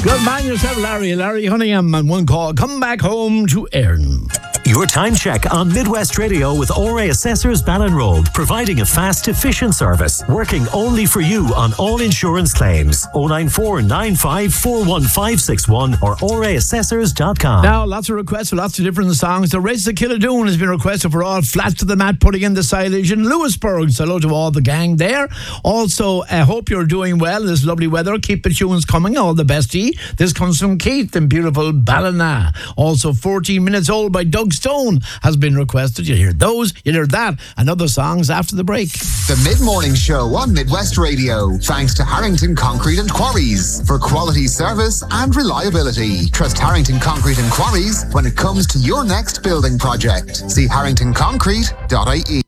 Good man yourself, Larry. Larry Cunningham, and one call. Come back home to Erin. Your time check on Midwest Radio with ORA Assessors Ballinroad, providing a fast, efficient service, working only for you on all insurance claims. 094 95 41561 or oraassessors.com. Now, lots of requests for lots of different songs. The Race of Killadoon has been requested for all flat to the mat, putting in the silage in Lewisburg. So hello to all the gang there. Also, I hope you're doing well in this lovely weather. Keep the tunes coming. All the best to you. This comes from Keith in beautiful Ballina. Also, 14 Minutes Old by Doug Stone has been requested. You'll hear those, you'll hear that, and other songs after the break. The Mid-Morning Show on Midwest Radio. Thanks to Harrington Concrete and Quarries for quality service and reliability. Trust Harrington Concrete and Quarries when it comes to your next building project. See harringtonconcrete.ie.